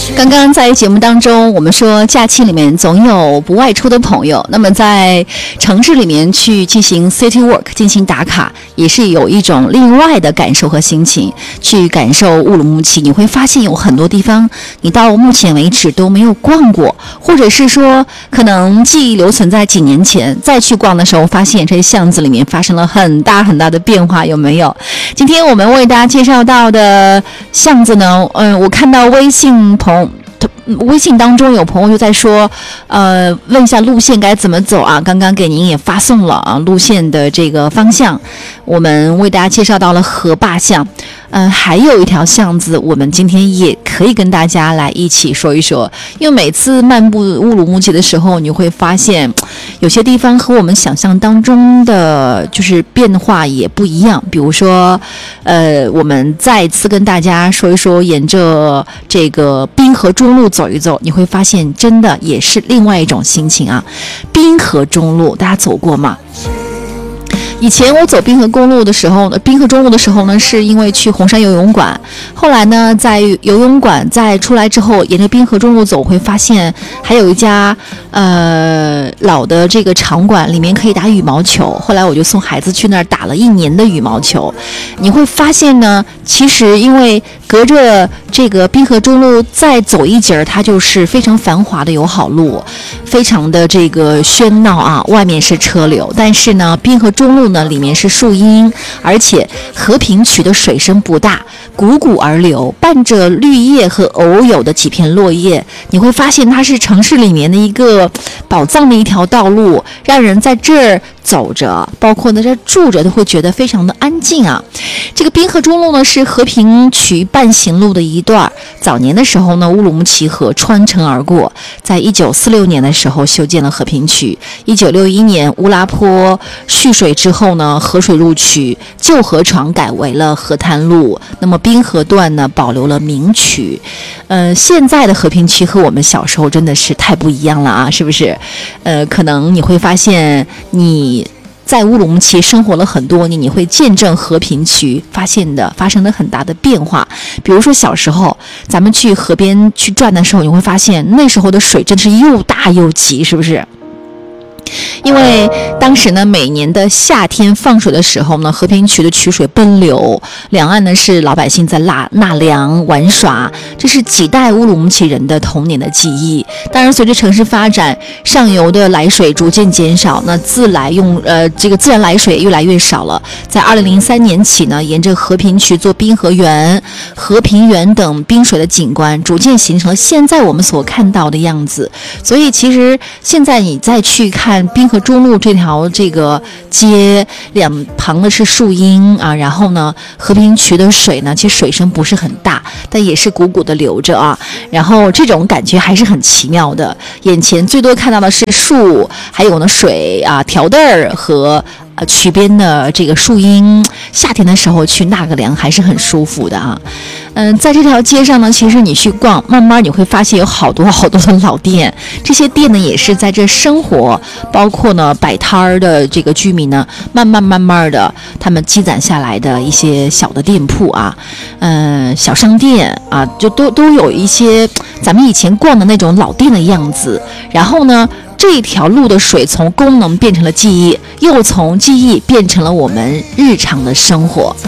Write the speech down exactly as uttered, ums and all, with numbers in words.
刚刚在节目当中，我们说假期里面总有不外出的朋友，那么在城市里面去进行 city walk 进行打卡，也是有一种另外的感受和心情，去感受乌鲁木齐。你会发现有很多地方你到目前为止都没有逛过，或者是说可能记忆留存在几年前，再去逛的时候发现这些巷子里面发生了很大很大的变化，有没有？今天我们为大家介绍到的巷子呢，嗯，我看到微信朋微信当中有朋友就在说，呃，问一下路线该怎么走啊？刚刚给您也发送了啊，路线的这个方向，我们为大家介绍到了河坝巷，嗯、呃，还有一条巷子，我们今天也可以跟大家来一起说一说，因为每次漫步乌鲁木齐的时候，你会发现有些地方和我们想象当中的就是变化也不一样。比如说，呃，我们再次跟大家说一说，沿着这个滨河中路走一走，你会发现真的也是另外一种心情啊。滨河中路大家走过吗？以前我走滨河公路的时候呢，滨河中路的时候呢，是因为去红山游泳馆。后来呢，在游泳馆再出来之后，沿着滨河中路走，会发现还有一家呃老的这个场馆，里面可以打羽毛球。后来我就送孩子去那儿打了一年的羽毛球。你会发现呢，其实因为隔着这个滨河中路再走一截儿，它就是非常繁华的友好路，非常的这个喧闹啊，外面是车流，但是呢，滨河中路呢里面是树荫，而且和平渠的水声不大，汩汩而流，伴着绿叶和偶有的几片落叶，你会发现它是城市里面的一个宝藏的一条道路，让人在这儿走着，包括在这儿住着，都会觉得非常的安静啊。这个滨河中路呢是和平渠半行路的一段，早年的时候呢，乌鲁木齐河穿城而过，在一九四六年的时候修建了和平渠，一九六一年乌拉坡蓄水之后呢，河水入渠，旧河床改为了河滩路，那么滨河段呢保留了明渠。呃，现在的和平渠和我们小时候真的是太不一样了啊，是不是？呃，可能你会发现你在乌鲁木齐生活了很多年，你会见证和平渠发现的发生了很大的变化。比如说小时候咱们去河边去转的时候，你会发现那时候的水真是又大又急，是不是？因为当时呢，每年的夏天放水的时候呢，和平渠的渠水奔流，两岸呢是老百姓在纳纳凉玩耍，这是几代乌鲁木齐人的童年的记忆。当然，随着城市发展，上游的来水逐渐减少，那自来用呃这个自然来水越来越少了。在二零零三年起呢，沿着和平渠做滨河园、和平园等滨水的景观，逐渐形成了现在我们所看到的样子。所以，其实现在你再去看滨河中路这条这个街，两旁的是树荫啊，然后呢，和平渠的水呢，其实水声不是很大，但也是汩汩的流着啊，然后这种感觉还是很奇妙的。眼前最多看到的是树，还有呢水啊、条凳儿和呃渠边的这个树荫，夏天的时候去纳个凉还是很舒服的啊。嗯、呃，在这条街上呢，其实你去逛，慢慢你会发现有好多好多的老店，这些店呢也是在这生活，包括呢摆摊儿的这个居民呢，慢慢慢慢的他们积攒下来的一些小的店铺啊，嗯、呃，小商店啊，就都都有一些咱们以前逛的那种老店的样子。然后呢，这条路的水从功能变成了记忆，又从记忆变成了我们日常的生活。